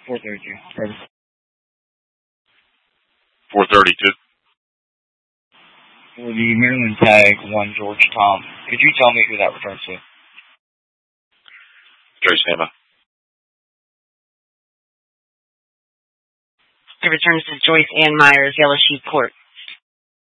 432. 432. For the Maryland tag 1 George Tom, could you tell me who that returns to? Trace Hema. It returns to Joyce Ann Myers, Yellow Sheep Court.